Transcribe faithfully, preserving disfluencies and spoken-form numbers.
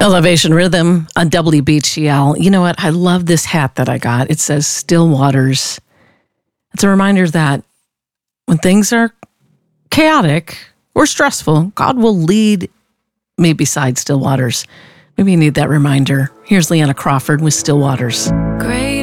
Elevation Rhythm on W B G L. You know what? I love this hat that I got. It says Still Waters. It's a reminder that when things are chaotic or stressful, God will lead me beside still waters. Maybe you need that reminder. Here's Leanna Crawford with Still Waters. Great.